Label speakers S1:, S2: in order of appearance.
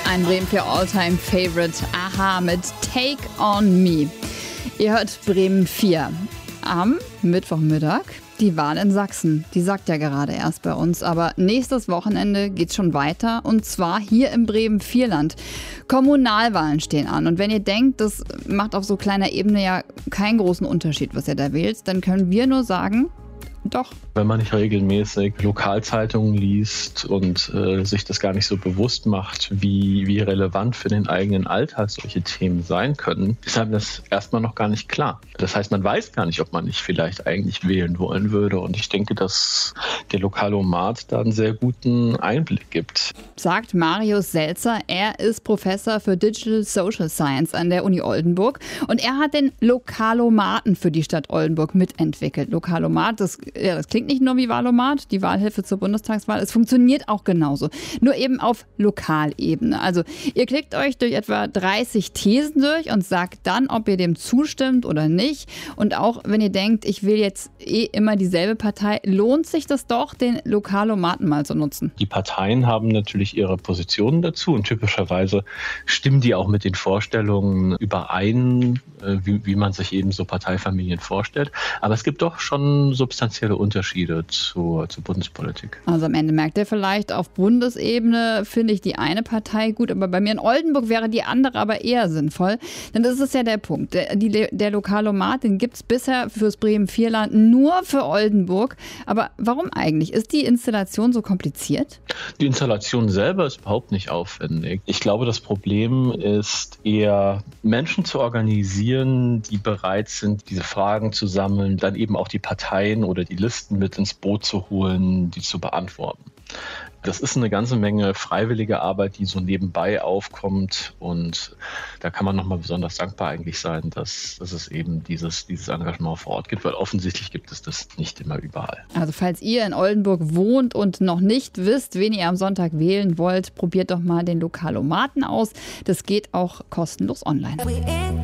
S1: Ein Bremen für Alltime Favorite Aha mit Take on Me. Ihr hört Bremen 4 am Mittwochmittag. Die Wahl in Sachsen, die sagt ja gerade erst bei uns, aber nächstes Wochenende geht's schon weiter und zwar hier im Bremen-Vierland. Kommunalwahlen stehen an und wenn ihr denkt, das macht auf so kleiner Ebene ja keinen großen Unterschied, was ihr da wählt, dann können wir nur sagen, doch.
S2: Wenn man nicht regelmäßig Lokalzeitungen liest und sich das gar nicht so bewusst macht, wie relevant für den eigenen Alltag solche Themen sein können, ist einem das erstmal noch gar nicht klar. Das heißt, man weiß gar nicht, ob man nicht vielleicht eigentlich wählen wollen würde. Und ich denke, dass der Lokalomat da einen sehr guten Einblick gibt.
S1: Sagt Marius Selzer. Er ist Professor für Digital Social Science an der Uni Oldenburg und er hat den Lokalomaten für die Stadt Oldenburg mitentwickelt. Lokalomat, das klingt nicht nur wie Wahlomat, die Wahlhilfe zur Bundestagswahl, es funktioniert auch genauso. Nur eben auf Lokalebene. Also ihr klickt euch durch etwa 30 Thesen durch und sagt dann, ob ihr dem zustimmt oder nicht. Und auch wenn ihr denkt, ich will jetzt immer dieselbe Partei, lohnt sich das doch, den Lokalomaten mal zu nutzen.
S2: Die Parteien haben natürlich ihre Positionen dazu und typischerweise stimmen die auch mit den Vorstellungen überein, wie man sich eben so Parteifamilien vorstellt. Aber es gibt doch schon substanzielle Unterschiede zur Bundespolitik.
S1: Also am Ende merkt ihr vielleicht, auf Bundesebene finde ich die eine Partei gut, aber bei mir in Oldenburg wäre die andere aber eher sinnvoll. Denn das ist ja der Punkt. Der Lokalomat, den gibt es bisher fürs Bremen-Vierland nur für Oldenburg. Aber warum eigentlich? Ist die Installation so kompliziert?
S2: Die Installation selber ist überhaupt nicht aufwendig. Ich glaube, das Problem ist eher, Menschen zu organisieren, die bereit sind, diese Fragen zu sammeln, dann eben auch die Parteien oder die Listen mit ins Boot zu holen, die zu beantworten. Das ist eine ganze Menge freiwillige Arbeit, die so nebenbei aufkommt und da kann man nochmal besonders dankbar eigentlich sein, dass es eben dieses Engagement vor Ort gibt, weil offensichtlich gibt es das nicht immer überall.
S1: Also falls ihr in Oldenburg wohnt und noch nicht wisst, wen ihr am Sonntag wählen wollt, probiert doch mal den Lokalomaten aus. Das geht auch kostenlos online.